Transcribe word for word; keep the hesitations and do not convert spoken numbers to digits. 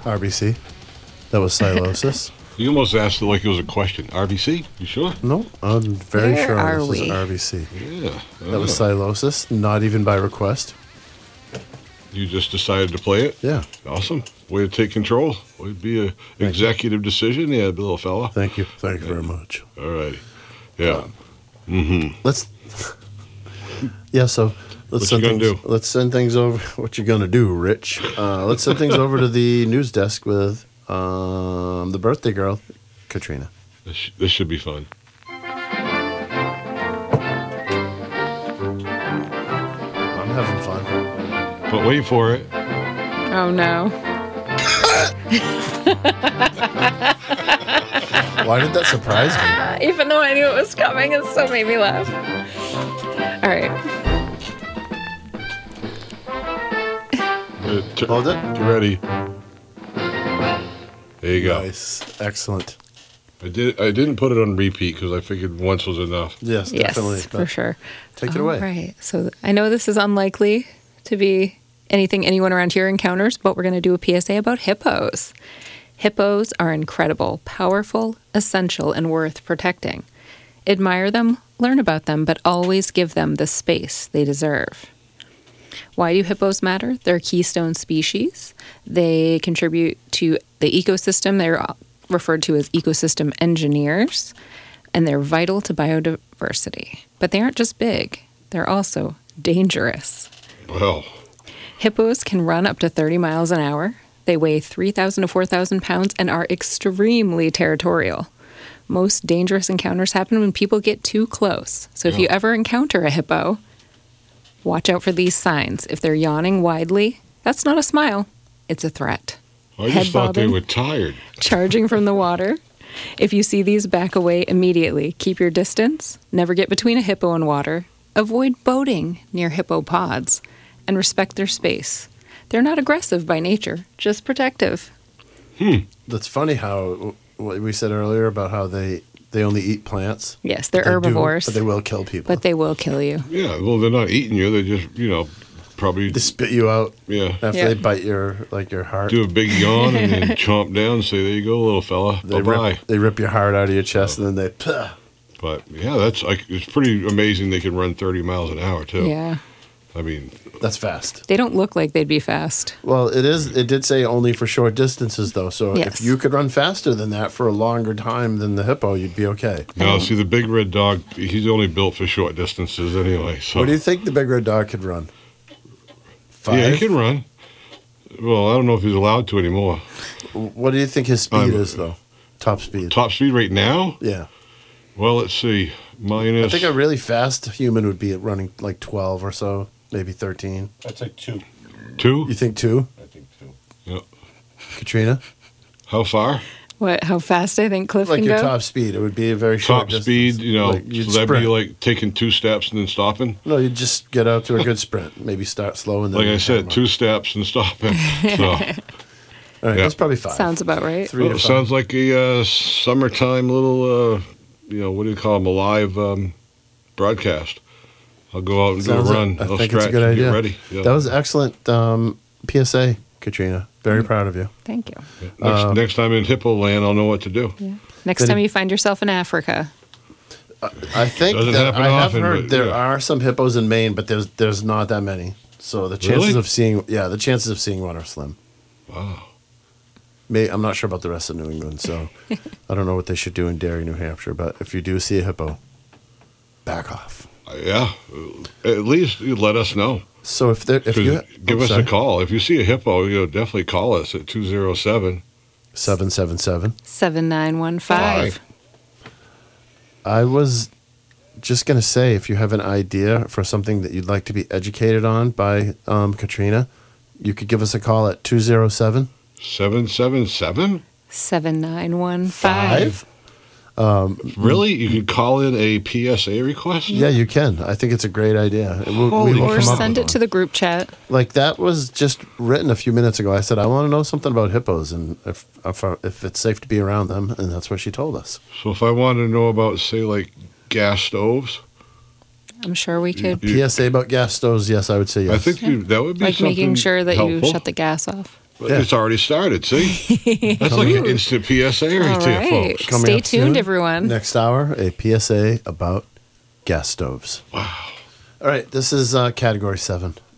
R B C. That was Silosis. You almost asked it like it was a question. R B C? You sure? No, I'm very Where sure are this we? is R B C. Yeah. That was Silosis, not even by request. You just decided to play it? Yeah. Awesome. Way to take control. Way to be a executive decision. Yeah, little fella. Thank you. Thank you very much. All righty. Yeah. Mm-hmm. Let's. Yeah. So let's What send you gonna things, do? Let's send things over. What you gonna do, Rich? Uh, let's send things over to the news desk with um, the birthday girl, Katrina. This, sh- this should be fun. I'm having fun. But wait for it. Oh, no. Why did that surprise me? Even though I knew it was coming, it still made me laugh. All right. Uh, t- Hold it. Get ready. There you go. Nice. Excellent. I did. I didn't put it on repeat because I figured once was enough. Yes, definitely. Yes, for But sure. Take it All away. right. So I know this is unlikely to be anything anyone around here encounters, but we're going to do a P S A about hippos. Hippos are incredible, powerful, essential, and worth protecting. Admire them, learn about them, but always give them the space they deserve. Why do hippos matter? They're a keystone species. They contribute to the ecosystem. They're referred to as ecosystem engineers, and they're vital to biodiversity. But they aren't just big, they're also dangerous. Well, Hippos can run up to thirty miles an hour. They weigh three thousand to four thousand pounds and are extremely territorial. Most dangerous encounters happen when people get too close. So if Yeah. you ever encounter a hippo, watch out for these signs. If they're yawning widely, that's not a smile, it's a threat. I Head just thought they bobbing. were tired. Charging from the water. If you see these, back away immediately. Keep your distance. Never get between a hippo and water. Avoid boating near hippo pods. And respect their space. They're not aggressive by nature, just protective. That's funny how what we said earlier about how they they only eat plants. Yes, they're They do, herbivores, but they will kill people. but they will kill you. Yeah. Well, they're not eating you. They just, you know, probably They spit you out yeah. after Yeah. they bite your like your heart. Do a big yawn and then chomp down and say, "There you go, little fella. They Bye bye." rip, they rip your heart out of your chest and then they. Puh. But yeah, that's like it's pretty amazing. They can run thirty miles an hour too. Yeah. I mean, That's fast. They don't look like they'd be fast. Well, it is. It did say only for short distances, though. So Yes. if you could run faster than that for a longer time than the hippo, you'd be okay. now see the big red dog. He's only built for short distances anyway. So What do you think the big red dog could run? Five. yeah, he can run. Well, I don't know if he's allowed to anymore. What do you think his speed Um, is, though? Top speed. Top speed right now? Yeah. Well, let's see. Minus. I think a really fast human would be at running like twelve or so, maybe thirteen. That's like two. two. You think two, I think two. Yeah. Katrina? How far? What? How fast I think Cliff Like can your go? top speed. It would be a very short Top distance. speed. You know, Like, you'd so that'd be sprint. like taking two steps and then stopping. No, you just get out to a good sprint. Maybe start slow and then. Like I you said, hammer. two steps and stopping. So All right, yeah. that's probably five. Sounds about right. Three well, to it five. sounds like a uh, summertime little. Uh, you know, what do you call them? A live um, broadcast. I'll go out and Sounds do it. a run. I I'll think stretch it's a good and idea. get ready. Yeah. That was excellent um, P S A, Katrina. Very proud of you. Thank you. next, uh, next time in Hippo Land, I'll know what to do. Next Then time it- you find yourself in Africa. I think Doesn't that happen I have often, heard but, there yeah. are some hippos in Maine, but there's there's not that many. So the chances Really? of seeing yeah, the chances of seeing one are slim. Wow. May, I'm not sure about the rest of New England, so I don't know what they should do in Derry, New Hampshire. But if you do see a hippo, back off. Uh, Yeah. uh, At least you let us know. So if there, if you Give oh, us sorry. a call. If you see a hippo, you know, definitely call us at two zero seven. seven seven seven. seven nine one five. I was just gonna say, if you have an idea for something that you'd like to be educated on by um, Katrina, you could give us a call at two zero seven seven seven seven? seven nine one five. five. Um, Really? You could call in a P S A request? Yeah, you can. I think it's a great idea. We'll, Holy we will Or come up send with it to one. the group chat. Like that was just written a few minutes ago. I said I want to know something about hippos and if if, if it's safe to be around them, and that's what she told us. So if I wanted to know about, say, like gas stoves, I'm sure we could. You- P S A about gas stoves. Yes, I would say yes. I think you, that would be Like making something sure that helpful. you shut the gas off. But Yeah. It's already started, see? That's like an instant P S A right All there, right. folks. Coming Stay up tuned, soon, everyone. Next hour, a P S A about gas stoves. Wow. All right, this is uh, category seven.